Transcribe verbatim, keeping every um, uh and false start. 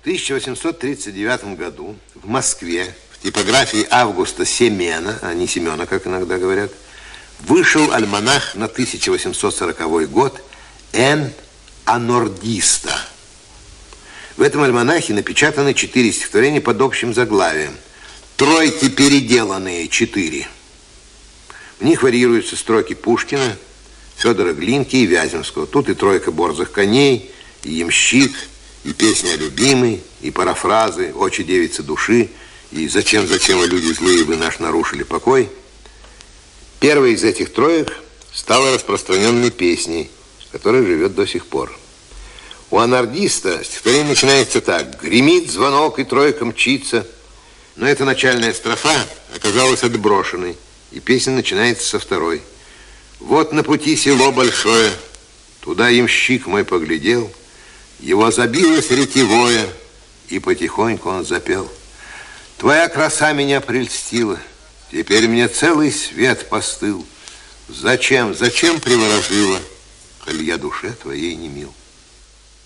В тысяча восемьсот тридцать девятом году в Москве в типографии Августа Семена, а не Семена, как иногда говорят, вышел альманах на тысяча восемьсот сороковой год «Эн Анордиста». В этом альманахе напечатаны четыре стихотворения под общим заглавием «Тройки переделанные четыре». В них варьируются строки Пушкина, Федора Глинки и Вяземского. Тут и тройка борзых коней, и ямщик, и песня о любимой, и парафразы «Очи девицы души», и «Зачем, зачем вы, люди злые, вы наш нарушили покой». Первая из этих троек стала распространенной песней, которая живет до сих пор. У анордиста стихотворение начинается так: «Гремит звонок, и тройка мчится». Но эта начальная строфа оказалась отброшенной, и песня начинается со второй. «Вот на пути село большое, туда ямщик мой поглядел, его забилось ретевое, и потихоньку он запел. Твоя краса меня прельстила, теперь мне целый свет постыл. Зачем, зачем приворожила, коль я душе твоей не мил?»